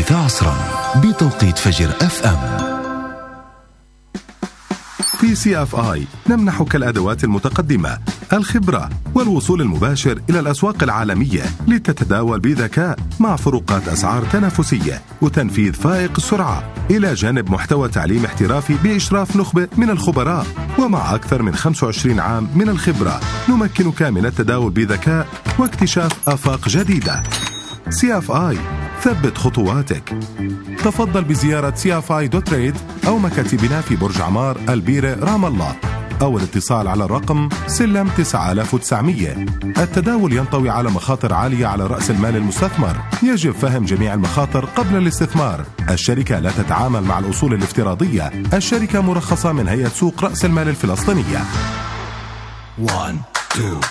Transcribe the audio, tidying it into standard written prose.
الثالثة عصرا بتوقيت فجر FM. في CFI نمنحك الأدوات المتقدمة، الخبرة والوصول المباشر إلى الأسواق العالمية لتتداول بذكاء مع فروقات أسعار تنافسية وتنفيذ فائق السرعة، إلى جانب محتوى تعليم احترافي بإشراف نخبة من الخبراء. ومع أكثر من 25 عام من الخبرة نمكنك من التداول بذكاء واكتشاف آفاق جديدة. CFI، ثبت خطواتك. تفضل بزيارة cfi.trade أو مكاتبنا في برج عمار البيرة رام الله، أو الاتصال على الرقم سلم 9900. التداول ينطوي على مخاطر عالية على رأس المال المستثمر، يجب فهم جميع المخاطر قبل الاستثمار. الشركة لا تتعامل مع الأصول الافتراضية. الشركة مرخصة من هيئة سوق رأس المال الفلسطينية. 1 2